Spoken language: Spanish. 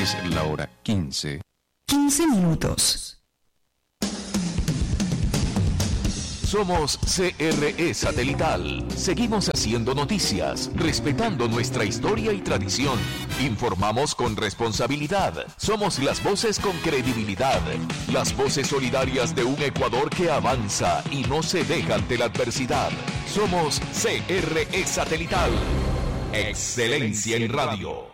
Es la hora 15. 15 minutos. Somos CRE Satelital. Seguimos haciendo noticias, respetando nuestra historia y tradición. Informamos con responsabilidad. Somos las voces con credibilidad. Las voces solidarias de un Ecuador que avanza y no se deja ante la adversidad. Somos CRE Satelital. Excelencia en radio.